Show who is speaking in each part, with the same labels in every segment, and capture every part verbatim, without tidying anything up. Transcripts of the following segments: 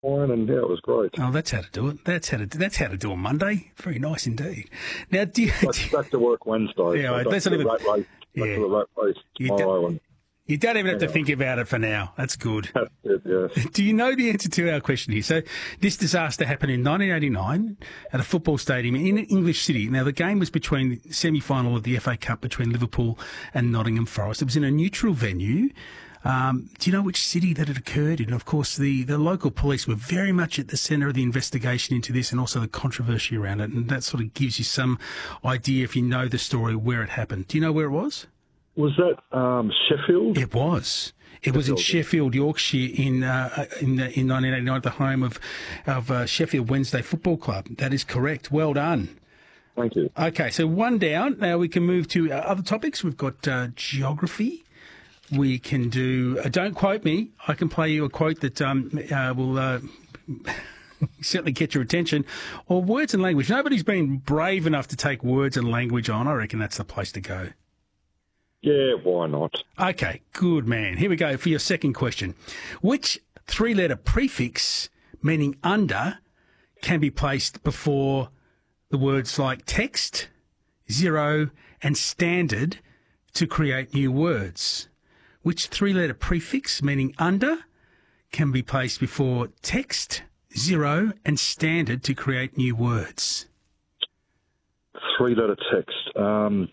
Speaker 1: fine, and yeah, it was great.
Speaker 2: Oh, that's how to do it. That's how to do, that's how to do a Monday. Very nice indeed. Now, do you...
Speaker 1: Back, back to work Wednesday.
Speaker 2: Yeah,
Speaker 1: so
Speaker 2: that's not even...
Speaker 1: Rat race, back
Speaker 2: yeah.
Speaker 1: to the rat race tomorrow. And,
Speaker 2: you don't even have to
Speaker 1: yeah.
Speaker 2: think about it for now. That's good.
Speaker 1: That's it, yes.
Speaker 2: Do you know the answer to our question here? So this disaster happened in nineteen eighty-nine at a football stadium in English City. Now, the game was between the semi-final of the F A Cup between Liverpool and Nottingham Forest. It was in a neutral venue. Um, do you know which city that it occurred in? Of course, the, the local police were very much at the centre of the investigation into this and also the controversy around it. And that sort of gives you some idea, if you know the story, where it happened. Do you know where it was?
Speaker 1: Was that um, Sheffield?
Speaker 2: It was. It was in Sheffield, Yorkshire, in uh, in, uh, in nineteen eighty-nine, the home of of uh, Sheffield Wednesday Football Club. That is correct. Well done.
Speaker 1: Thank you.
Speaker 2: Okay, so one down. Now we can move to uh, other topics. We've got uh, geography. We can do. Uh, don't quote me. I can play you a quote that um, uh, will. Uh, certainly get your attention. Or words and language. Nobody's been brave enough to take words and language on. I reckon that's the place to go.
Speaker 1: Yeah, why not?
Speaker 2: Okay, good man. Here we go for your second question. Which three-letter prefix, meaning under, can be placed before the words like text, zero, and standard to create new words? Which three-letter prefix, meaning under, can be placed before text, zero, and standard to create new words?
Speaker 1: Three-letter text. Um...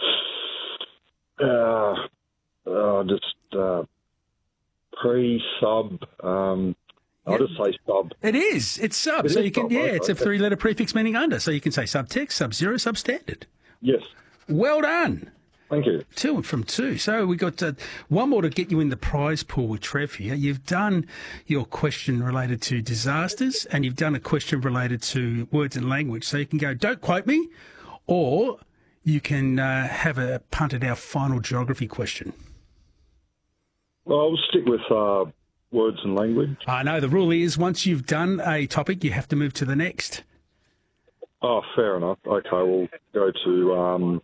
Speaker 1: Uh, uh, just uh, pre sub. Um, I'll
Speaker 2: yep.
Speaker 1: just say sub.
Speaker 2: It is. It's sub.
Speaker 1: It
Speaker 2: so
Speaker 1: is
Speaker 2: you can,
Speaker 1: sub,
Speaker 2: yeah,
Speaker 1: okay.
Speaker 2: It's a three-letter prefix meaning under. So you can say subtext, sub-zero, substandard.
Speaker 1: Yes.
Speaker 2: Well done.
Speaker 1: Thank you.
Speaker 2: Two from two. So we got uh, one more to get you in the prize pool with Trev here. You've done your question related to disasters, and you've done a question related to words and language. So you can go, don't quote me, or you can uh, have a punt at our final geography question.
Speaker 1: Well, I'll stick with uh, words and language.
Speaker 2: I know the rule is once you've done a topic, you have to move to the next.
Speaker 1: Oh, fair enough. Okay, we'll go to, um,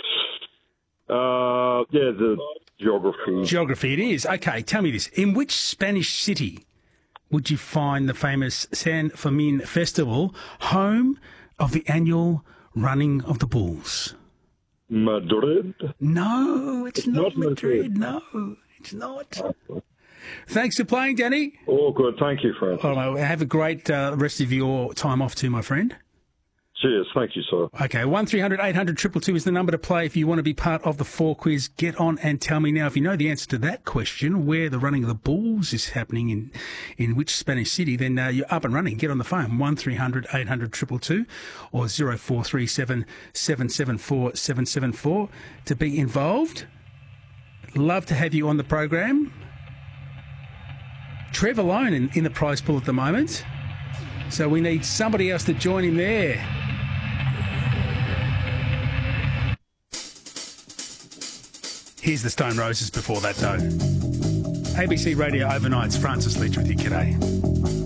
Speaker 1: uh, yeah, the geography.
Speaker 2: Geography it is. Okay, tell me this. In which Spanish city would you find the famous San Fermin Festival, home of the annual running of the bulls?
Speaker 1: Madrid?
Speaker 2: No, it's,
Speaker 1: it's
Speaker 2: not,
Speaker 1: not
Speaker 2: Madrid.
Speaker 1: Madrid.
Speaker 2: No, it's not. Okay. Thanks for playing, Danny.
Speaker 1: All good. Thank you, Francis.
Speaker 2: All right, have a great uh, rest of your time off too, my friend.
Speaker 1: Cheers. Thank you, sir.
Speaker 2: Okay, one three hundred eight hundred two two two is the number to play if you want to be part of the four quiz. Get on and tell me now if you know the answer to that question, where the running of the bulls is happening in in which Spanish city, then uh, you're up and running. Get on the phone, one three hundred eight hundred two two two or zero four three seven seven seven four seven seven four to be involved. Love to have you on the program. Trev alone in, in the prize pool at the moment, so we need somebody else to join him there. Here's the Stone Roses before that, though. A B C Radio Overnights, Francis Leach with you. G'day.